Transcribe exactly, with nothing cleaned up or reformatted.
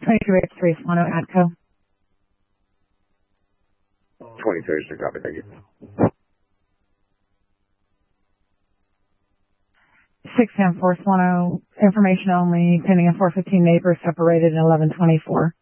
twenty-two eighty-three, Solano, Atco. twenty-two eighty-three, copy, thank you. six ten four, Solano, information only, pending a four fifteen neighbor separated in eleven twenty-four.